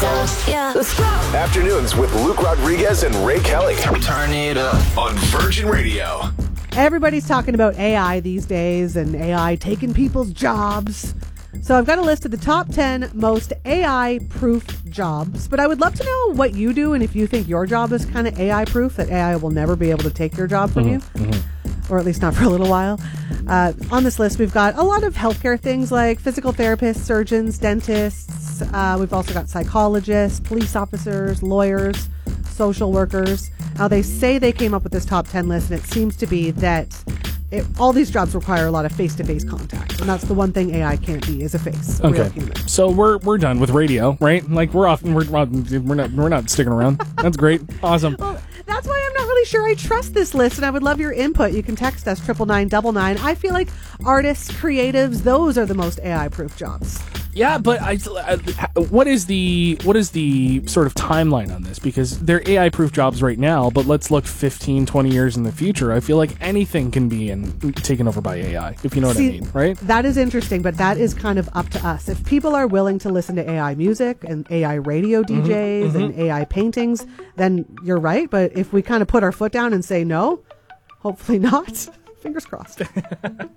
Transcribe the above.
Let's go. Afternoons with Luke Rodriguez and Ray Kelly. Turn it up on Virgin Radio. Everybody's talking about AI these days and AI taking people's jobs. So I've got a list of the top 10 most AI-proof jobs, but I would love to know what you do and if you think your job is kind of AI-proof, that AI will never be able to take your job from you, or at least not for a little while. On this list, we've got a lot of healthcare things like physical therapists, surgeons, dentists. We've also got psychologists, police officers, lawyers, social workers. Now, they say they came up with this top 10 list, and it seems to be that all these jobs require a lot of face-to-face contact, and that's the one thing AI can't be, is a face. A real human. So we're done with radio, right? Like we're not sticking around. That's great, awesome. Well, that's why I'm not really sure I trust this list, and I would love your input. You can text us 99999. I feel like artists, creatives, those are the most AI-proof jobs. Yeah, but what is the sort of timeline on this? Because they're AI-proof jobs right now, but let's look 15, 20 years in the future. I feel like anything can be taken over by AI, if you know what I mean, right? That is interesting, but that is kind of up to us. If people are willing to listen to AI music and AI radio DJs and AI paintings, then you're right. But if we kind of put our foot down and say no, hopefully not. Fingers crossed.